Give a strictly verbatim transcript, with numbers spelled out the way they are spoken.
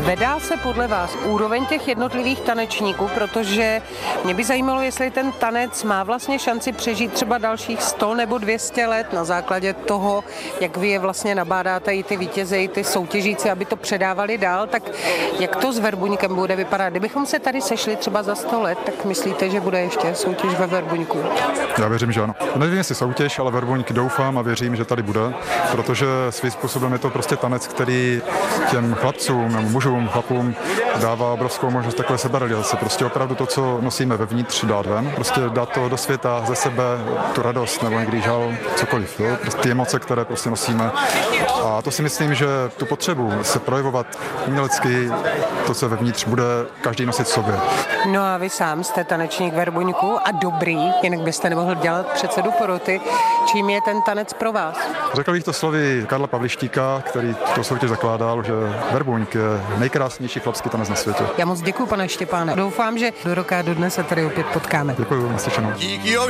Zvedá se podle vás úroveň těch jednotlivých tanečníků, protože mě by zajímalo, jestli ten tanec má vlastně šanci přežít třeba dalších sto nebo dvě stě let na základě toho, jak vy je vlastně nabádáte i ty vítěze, i ty soutěžíci, aby to předávali dál, tak jak to s Verbuňkem bude vypadat? Kdybychom se tady sešli třeba za sto let, tak myslíte, že bude ještě soutěž ve Verbuňku? Já věřím, že ano. Nevím, jestli soutěž, ale Verbuňk doufám a věřím, že tady bude, protože svým způsobem je to prostě tanec, který těm chlapcům nebo mužům, chlapům dává obrovskou možnost takové seberealizace. Prostě opravdu to, co nosíme vevnitř, dát ven. Prostě dát to do světa, ze sebe, tu radost nebo někdy žal, cokoliv. Jo? Prostě ty emoce, které prostě nosíme. A to si myslím, že tu potřebu se projevovat umělecky, to, co vevnitř, bude každý nosit v sobě. No a vy sám jste tanečník Verbuňku a dobrý, jinak byste nemohl dělat předsedu poroty. Čím je ten tanec pro vás? Řekl bych to slovy Karla Pavlištíka, který to soutěž zakládal, že Verbuňk je nejkrásnější chlapský tanec na světě. Já moc děkuji, pane Štěpáne. Doufám, že do roka a do dne se tady opět potkáme. Děkuji, naslyšenou.